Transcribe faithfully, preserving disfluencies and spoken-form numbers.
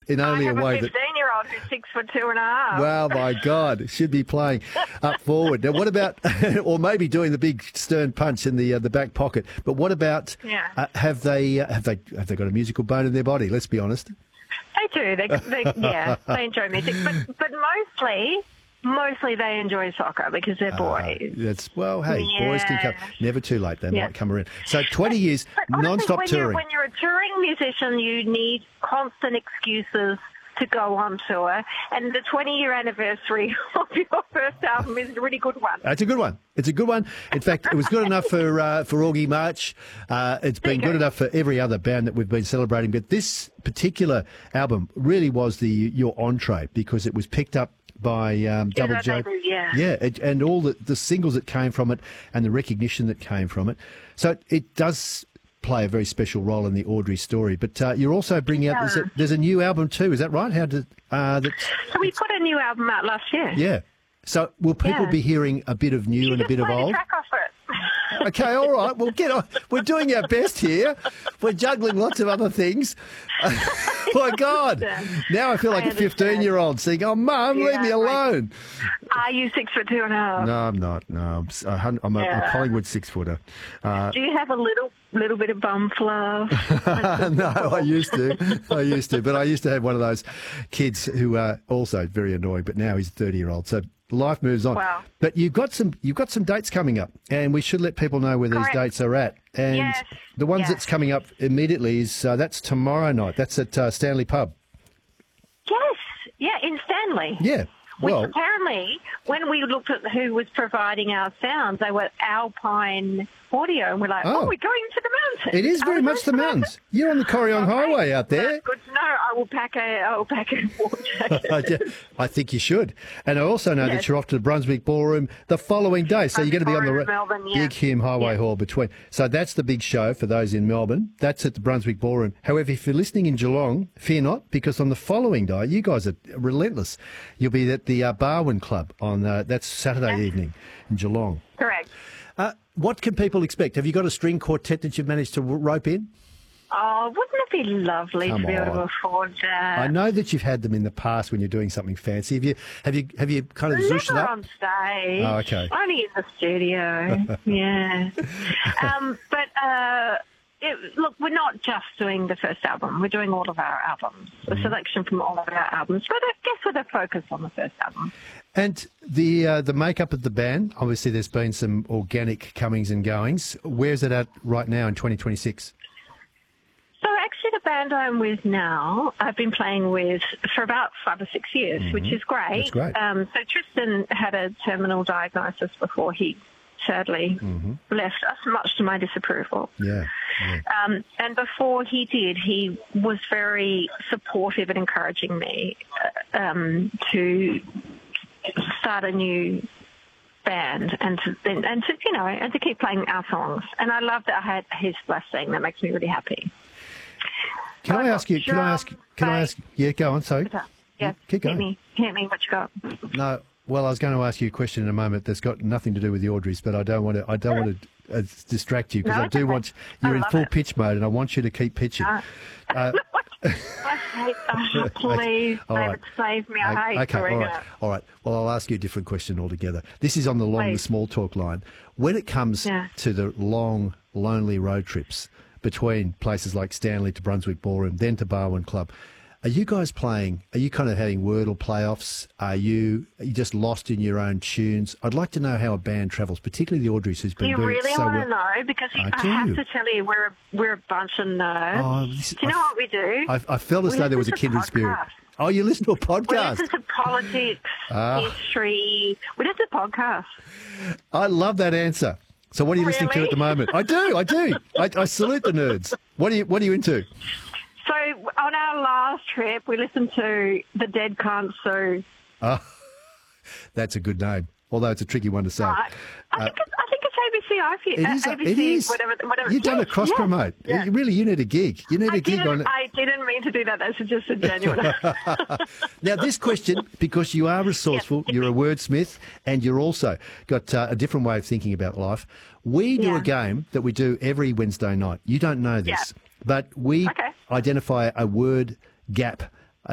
in only I a have way a that... fifteen-year-old who's six foot two and a half. Wow, my God, should be playing up forward. Now, what about, or maybe doing the big stern punch in the uh, the back pocket? But what about? Yeah. Uh, have they uh, have they have they got a musical bone in their body? Let's be honest. They do. They, they yeah, they enjoy music, but but mostly. Mostly they enjoy soccer because they're boys. Uh, that's well, hey, yeah. boys can come. Never too late. They yeah. might come around. So twenty years but non-stop when touring. You're, when you're a touring musician, you need constant excuses to go on tour, and the twenty-year anniversary of your first album is a really good one. It's a good one. It's a good one. In fact, it was good enough for uh, for Augie March. Uh, it's been good enough for every other band that we've been celebrating. But this particular album really was the your entree because it was picked up by um, Double yeah, J. Yeah, yeah it, and all the, the singles that came from it and the recognition that came from it. So it, it does play a very special role in the Audrey story. But uh, you're also bringing out, yeah. there's a, there's a new album too, is that right? How did uh, that? So we put a new album out last year. Yeah. So will people Yeah. be hearing a bit of new You and a just bit of play the old? track off it. Okay, all right. Well, get on. We're doing our best here. We're juggling lots of other things. My God. Now I feel like I a fifteen-year-old saying, oh, Mum, leave Yeah, me alone. Are you six foot two and a half? No, I'm not. No, I'm, s- a hun- I'm a, Yeah. a Collingwood six-footer. Uh, Do you have a little little bit of bum fluff? no, I used to. I used to. But I used to have one of those kids who are also very annoying, but now he's a thirty-year-old. So life moves on. Wow. But you've got some you've got some dates coming up, and we should let people know where these Correct. dates are at. And Yes. the ones Yes. that's coming up immediately is uh, that's tomorrow night. That's at uh, Stanley Pub. Yes. Yeah, in Stanley. Yeah. Which Well, apparently, when we looked at who was providing our sounds, they were Alpine Audio, and we're like, Oh. oh, we're going to the mountains. it is Are very we much the going to mountains. You're on the Corryong Okay. Highway out there. That's good to know. I will pack a, I will pack a warm jacket. I think you should. And I also know that Yes. you're off to the Brunswick Ballroom the following day. So you're going to be on the Brunswick ro- Ballroom, Melbourne, yeah. Big Hume Highway Yeah. Hall between. So that's the big show for those in Melbourne. That's at the Brunswick Ballroom. However, if you're listening in Geelong, fear not, because on the following day, you guys are relentless. You'll be at the uh, Barwon Club on, uh, that's Saturday evening in Geelong. Correct. Uh, what can people expect? Have you got a string quartet that you've managed to w- rope in? Oh, wouldn't it be lovely Come to be able to on. afford that? I know that you've had them in the past when you're doing something fancy. Have you have you have you kind of zooshed it Never up? on stage. Oh, okay. Only in the studio. yeah. Um, but uh, it, look, we're not just doing the first album. We're doing all of our albums, a selection from all of our albums. But I guess with a focus on the first album. And the uh, the makeup of the band, obviously there's been some organic comings and goings. Where's it at right now in twenty twenty-six? So actually the band I'm with now, I've been playing with for about five or six years, Mm-hmm. which is great. That's great. Um, so Tristan had a terminal diagnosis before he sadly Mm-hmm. left us, much to my disapproval. Yeah. yeah. Um, and before he did, he was very supportive and encouraging me uh, um, to start a new band and to, and, and to, you know, and to keep playing our songs. And I love that I had his blessing. That makes me really happy. Can I've I got ask you? Can I ask? drum, Can I bass, ask? Yeah, go on. Sorry. guitar. Yeah, Keep going. hit me, hit me. What you got? No. Well, I was going to ask you a question in a moment that's got nothing to do with the Audreys, but I don't want to. I don't want to uh, distract you because No, I it's do okay. want. I You're in love full it. pitch mode, and I want you to keep pitching. Uh, Uh, I hate, oh, please, all right. David, save me. I hate okay, doing all right, it. all right. Well, I'll ask you a different question altogether. This is on the long, the Please. small talk line. When it comes Yeah. to the long, lonely road trips between places like Stanley to Brunswick Ballroom, then to Barwon Club, are you guys playing? Are you kind of having Wordle playoffs? Are you, are you just lost in your own tunes? I'd like to know how a band travels, particularly the Audreys, who's been You doing really it so want well. to know? Because you, I I, do. have to tell you, we're a, we're a bunch of nerds. Oh, this- do you know I- what we do? I, I felt as We though there was a listen to kindred spirit. podcasts. Oh, you listen to a We podcast? listen to politics, Ah. history. We listen to podcasts. I love that answer. So what are you listening to Really? at the moment? I do, I do. I, I salute the nerds. What are you What are you into? So on our last trip, we listened to The Dead Can't Sue. Oh, that's a good name, although it's a tricky one to say. Right? I, think it's, I think it's A B C. I feel, It is. uh, a- A B C, it is. Whatever, whatever. You've done a Yes, cross yes, promote. yes. You- Really, you need a gig. You need I a gig didn't, on it. I didn't mean to do that. That's just a genuine. Now, this question, because you are resourceful, Yes. you're a wordsmith, and you're also got uh, a different way of thinking about life. We do Yeah. a game that we do every Wednesday night. You don't know this, Yeah. but we Okay. identify a word gap